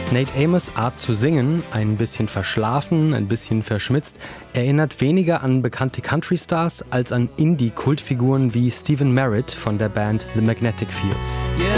Nate Amos' Art zu singen, ein bisschen verschlafen, ein bisschen verschmitzt, erinnert weniger an bekannte Country-Stars als an Indie-Kultfiguren wie Stephen Merritt von der Band The Magnetic Fields. Yeah,